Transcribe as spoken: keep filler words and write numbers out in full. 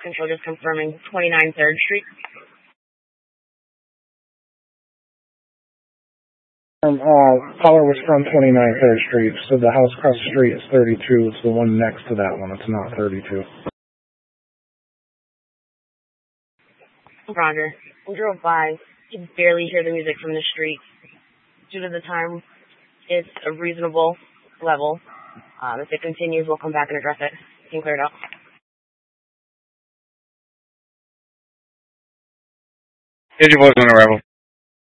Control just confirming twenty-nine third Street. Um, uh, caller was from twenty-nine third Street, so the house across the street is thirty-two. It's the one next to that one. It's not thirty-two. Roger. We drove by. You can barely hear the music from the street. Due to the time, it's a reasonable level. Um, if it continues, we'll come back and address it. You can clear it up. Here's your voice on arrival.